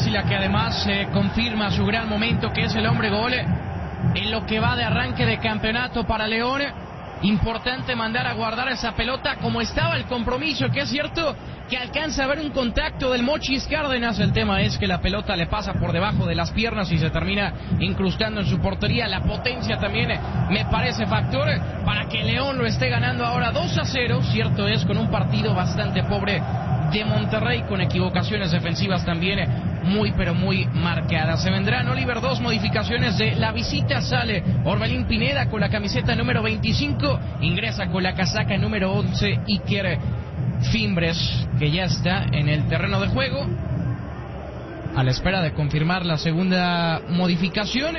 Arcila, que además confirma su gran momento, que es el hombre gol en lo que va de arranque de campeonato para León. Importante mandar a guardar esa pelota como estaba el compromiso, que es cierto que alcanza a ver un contacto del Mochis Cárdenas. El tema es que la pelota le pasa por debajo de las piernas y se termina incrustando en su portería. La potencia también me parece factor para que León lo esté ganando ahora 2-0. Cierto es, con un partido bastante pobre de Monterrey, con equivocaciones defensivas también muy pero muy marcadas. Se vendrán, Oliver, 2 modificaciones de la visita. Sale Orbelín Pineda con la camiseta número 25, ingresa con la casaca número 11 Iker Fimbres, que ya está en el terreno de juego a la espera de confirmar la segunda modificación.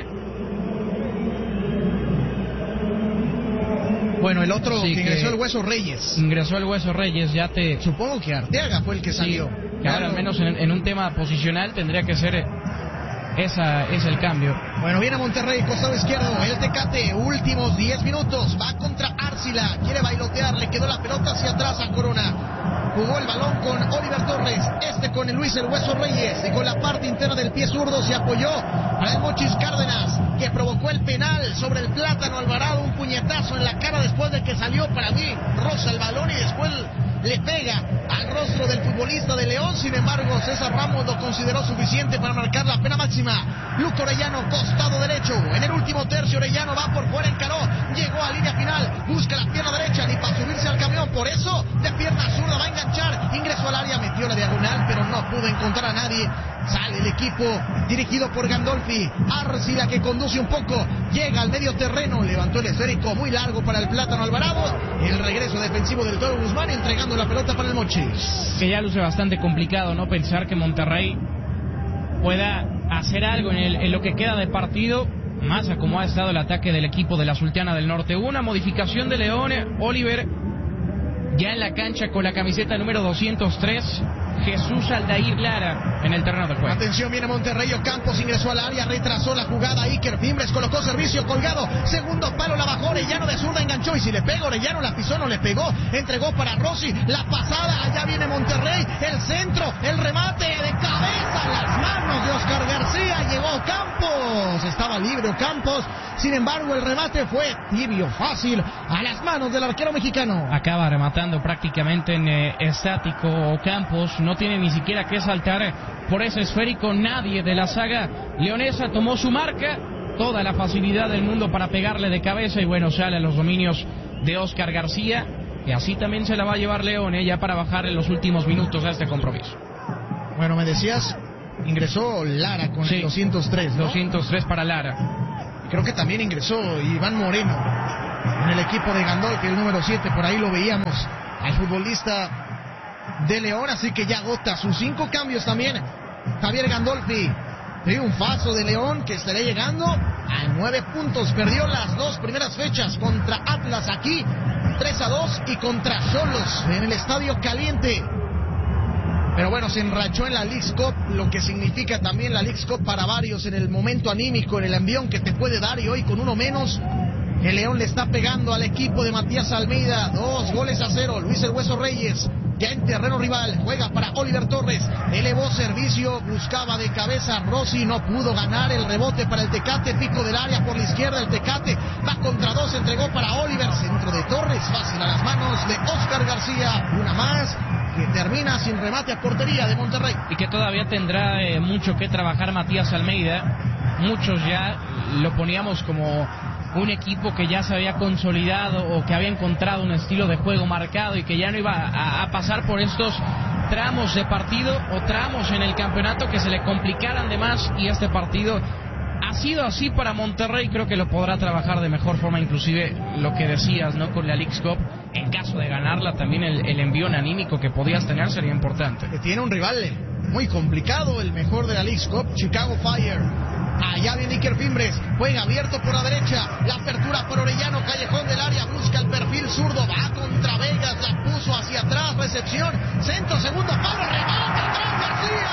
Bueno, el otro Sí, que ingresó el Hueso Reyes. Ingresó el Hueso Reyes, ya te... Supongo que Arteaga fue el que salió. Sí, que ahora al menos en un tema posicional tendría que ser es el cambio. Bueno, viene Monterrey, costado izquierdo, el Tecate, últimos 10 minutos, va contra Arcila, quiere bailotear, le quedó la pelota hacia atrás a Corona. Jugó el balón con Oliver Torres, con Luis el Hueso Reyes, y con la parte interna del pie zurdo se apoyó para el Mochis Cárdenas, que provocó el penal sobre el Plátano Alvarado, un puñetazo en la cara después de que salió, para mí, roza el balón y después le pega al rostro del futbolista de León. Sin embargo, César Ramos lo consideró suficiente para marcar la pena máxima. Luco Orellano, costado derecho, en el último tercio. Orellano va por fuera, encaró, llegó a línea final, busca la pierna derecha, ni para subirse al camión, por eso de pierna zurda va a enganchar, ingresó al área, metió la diagonal, pero no pudo encontrar a nadie. Sale el equipo dirigido por Gandolfi. Arcila, que conduce un poco, llega al medio terreno, levantó el esférico muy largo para el Plátano Alvarado. El regreso defensivo del Toro Guzmán, entregando la pelota para el Mochis. Que ya luce bastante complicado, ¿no? Pensar que Monterrey pueda hacer algo en lo que queda de partido, más a como ha estado el ataque del equipo de la Sultana del Norte. Una modificación de León, Oliver, ya en la cancha con la camiseta número 203, Jesús Aldair Lara en el terreno del juego. Atención, viene Monterrey, Ocampos ingresó al área, retrasó la jugada, Iker Fimbres colocó servicio colgado, segundo palo, la bajó, Orellano de zurda enganchó, y si le pega Orellano, la pisó, no le pegó, entregó para Rossi, la pasada, allá viene Monterrey, el centro, el remate de cabeza, las manos de Oscar García, llegó Ocampos, estaba libre Ocampos, sin embargo el remate fue tibio, fácil, a las manos del arquero mexicano. Acaba rematando prácticamente en estático Ocampos, no tiene ni siquiera que saltar por ese esférico. Nadie de la saga leonesa tomó su marca, toda la facilidad del mundo para pegarle de cabeza, y bueno, sale a los dominios de Oscar García, y así también se la va a llevar León, ya para bajar en los últimos minutos a este compromiso. Bueno, me decías, ingresó Lara con el 203, ¿no? 203 para Lara. Creo que también ingresó Iván Moreno en el equipo de Gandolfi, el número 7, por ahí lo veíamos al futbolista de León, así que ya agota sus 5 cambios también Javier Gandolfi. Triunfazo de León, que estará llegando a 9 puntos. Perdió las 2 primeras fechas contra Atlas aquí, 3-2, y contra Xolos en el Estadio Caliente. Pero bueno, se enrachó en la Leagues Cup, lo que significa también la Leagues Cup para varios en el momento anímico, en el envión que te puede dar, y hoy con uno menos, el León le está pegando al equipo de Matías Almeida, 2-0. Luis el Hueso Reyes, ya en terreno rival, juega para Oliver Torres, elevó servicio, buscaba de cabeza Rossi, no pudo ganar el rebote para el Tecate, pico del área por la izquierda, el Tecate va contra 2, entregó para Oliver, centro de Torres, fácil a las manos de Oscar García, una más, que termina sin remate a portería de Monterrey. Y que todavía tendrá mucho que trabajar Matías Almeida. Muchos ya lo poníamos como un equipo que ya se había consolidado o que había encontrado un estilo de juego marcado y que ya no iba a pasar por estos tramos de partido o tramos en el campeonato que se le complicaran de más, y este partido ha sido así para Monterrey. Creo que lo podrá trabajar de mejor forma, inclusive lo que decías, ¿no? Con la Leagues Cup, en caso de ganarla, también el envío anímico que podías tener sería importante. Que tiene un rival muy complicado, el mejor de la Leagues Cup, Chicago Fire. Allá viene Iker Fimbres, juega abierto por la derecha, la apertura por Orellano, callejón del área, busca el perfil zurdo, va contra Vegas, la puso hacia atrás, recepción, centro, segundo palo, remate, atrás García.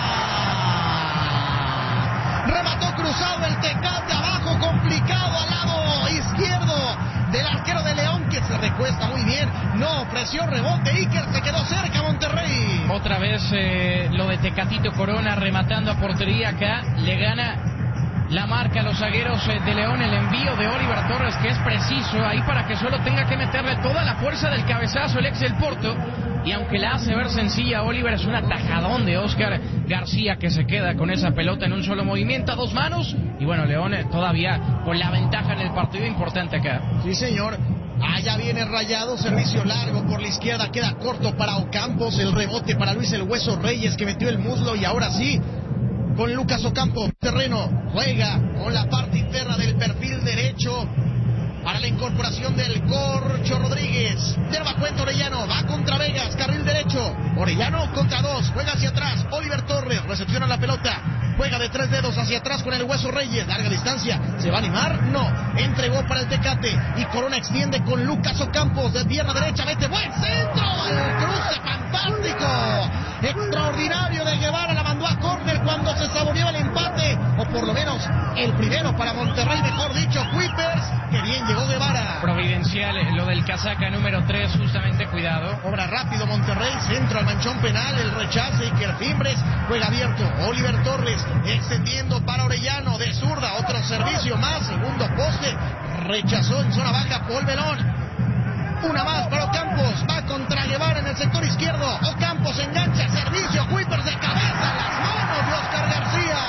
Remató cruzado el Tecate, abajo, complicado al lado izquierdo del arquero de León, que se recuesta muy bien. también. No, presión, rebote, Iker se quedó cerca Monterrey. Otra vez lo de Tecatito Corona rematando a portería acá. Le gana la marca a los zagueros de León. El envío de Oliver Torres, que es preciso ahí para que solo tenga que meterle toda la fuerza del cabezazo el ex del Porto. Y aunque la hace ver sencilla, Oliver, es un atajadón de Óscar García, que se queda con esa pelota en un solo movimiento a dos manos. Y bueno, León todavía con la ventaja en el partido, importante acá. Sí, señor. Allá viene Rayado, servicio largo por la izquierda, queda corto para Ocampos, el rebote para Luis el Hueso Reyes, que metió el muslo, y ahora sí, con Lucas Ocampo, terreno, juega con la parte interna del perfil derecho, para la incorporación del Corcho Rodríguez. Derba cuenta Orellano, va contra Vegas, carril derecho. Orellano contra dos, juega hacia atrás. Oliver Torres recepciona la pelota, juega de tres dedos hacia atrás con el Hueso Reyes. Larga distancia, ¿se va a animar? No. Entregó para el Tecate y Corona extiende con Lucas Ocampos de pierna derecha. Mete buen centro, el cruce fantástico, extraordinario de Guevara. La mandó a córner cuando se saboreó el empate, o por lo menos el primero para Monterrey, mejor dicho, Kuipers. Que bien llegó Guevara. Providencial lo del casaca número 3, justamente, cuidado. Obra rápido Monterrey, centro al manchón penal, el rechace, Iker Fimbres, juega abierto, Oliver Torres, extendiendo para Orellano, de zurda, otro servicio más, segundo poste, rechazó en zona baja Paul Belón. Una más para Ocampos, va contra Guevara en el sector izquierdo, Ocampos engancha, servicio, Kuipers de cabeza, las manos de Óscar García.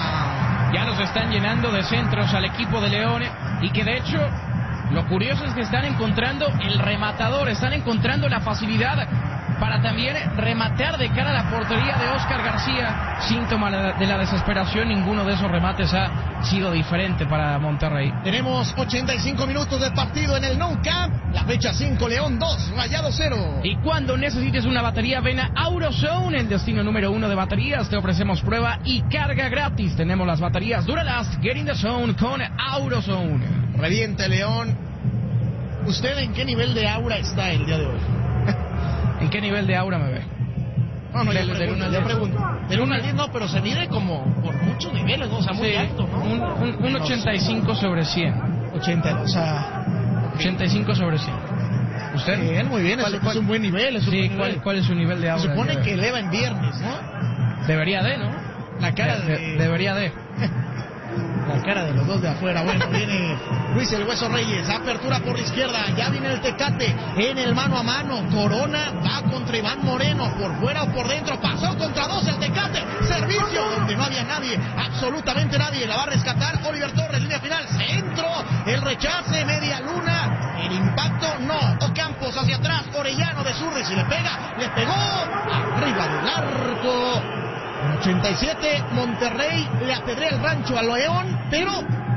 Ya los están llenando de centros al equipo de León, y que de hecho lo curioso es que están encontrando el rematador, están encontrando la facilidad para también rematar de cara a la portería de Óscar García. Síntoma de la desesperación, ninguno de esos remates ha sido diferente para Monterrey. Tenemos 85 minutos de partido en el Nou Camp, la fecha 5, León 2, Rayado 0. Y cuando necesites una batería, ven a AutoZone, el destino número 1 de baterías. Te ofrecemos prueba y carga gratis. Tenemos las baterías Duralast, Get in the Zone con AutoZone. Reviente León. ¿Usted en qué nivel de aura está el día de hoy? ¿En qué nivel de aura me ve? No, yo pregunto. Del 1 al 10 no, pero se mide como por muchos niveles, ¿no? O sea, muy alto, ¿no? Un 85 sobre 100. 80, o sea... 85 sobre 100. ¿Usted? Bien, muy bien, es un buen nivel. Sí, ¿cuál es su nivel de aura? Se supone que eleva en viernes, ¿no? Debería de, ¿no? La cara Debería de. La cara de los dos de afuera. Bueno, viene Luis el Hueso Reyes, apertura por la izquierda, ya viene el Tecate en el mano a mano. Corona va contra Iván Moreno, por fuera o por dentro, pasó contra dos el Tecate, servicio donde no había nadie, absolutamente nadie, la va a rescatar Oliver Torres, línea final, centro, el rechace, media luna, el impacto no, Ocampos hacia atrás, Orellano de zurda, y si le pega, le pegó arriba del arco. En 87, Monterrey le apedrea el rancho a León, pero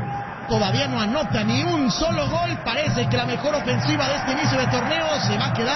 todavía no anota ni un solo gol. Parece que la mejor ofensiva de este inicio de torneo se va a quedar